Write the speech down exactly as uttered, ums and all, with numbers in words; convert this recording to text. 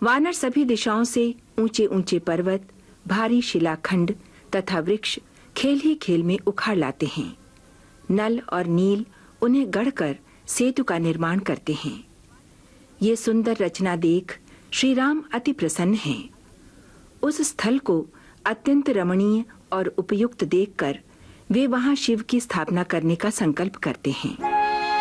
वानर सभी दिशाओं से ऊंचे ऊंचे पर्वत, भारी शिलाखंड तथा वृक्ष खेल ही खेल में उखाड़ लाते हैं। नल और नील उन्हें गढ़कर सेतु का निर्माण करते हैं। ये सुंदर रचना देख श्री राम अति प्रसन्न हैं। उस स्थल को अत्यंत रमणीय और उपयुक्त देखकर वे वहां शिव की स्थापना करने का संकल्प करते हैं।